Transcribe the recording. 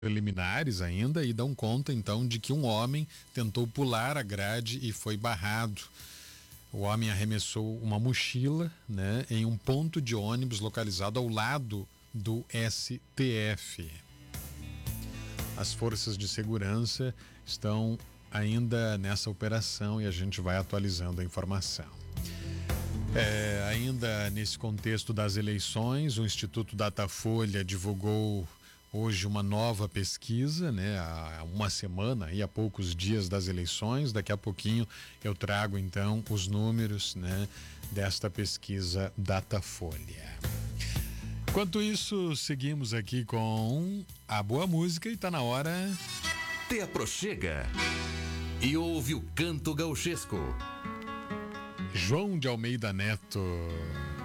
preliminares ainda e dão conta então de que um homem tentou pular a grade e foi barrado. O homem arremessou uma mochila, né, em um ponto de ônibus localizado ao lado do STF. As forças de segurança estão ainda nessa operação e a gente vai atualizando a informação. Ainda nesse contexto das eleições, o Instituto Datafolha divulgou hoje uma nova pesquisa, né? Há uma semana e há poucos dias das eleições. Daqui a pouquinho eu trago então os números, né, desta pesquisa Datafolha. Enquanto isso, seguimos aqui com a boa música e tá na hora. Te aproxega e ouve o canto gauchesco. João de Almeida Neto.